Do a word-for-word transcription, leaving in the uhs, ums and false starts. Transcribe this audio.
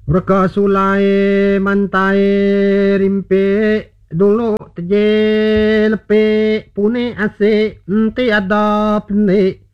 Reka sulai mantai rimpe dulu teje lepe pune ase ente ada pene